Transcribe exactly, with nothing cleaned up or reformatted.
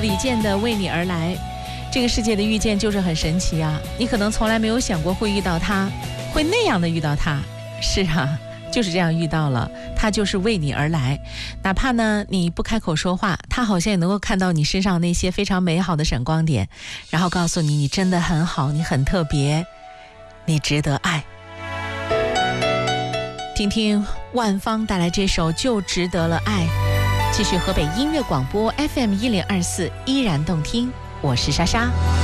李健的《为你而来》。这个世界的遇见就是很神奇啊，你可能从来没有想过会遇到他，会那样的遇到他。是啊，就是这样遇到了，他就是为你而来。哪怕呢你不开口说话，他好像也能够看到你身上那些非常美好的闪光点，然后告诉你你真的很好，你很特别，你值得爱。听听万芳带来这首《就值得了爱》，继续河北音乐广播 F M 一零二四，依然动听。我是莎莎。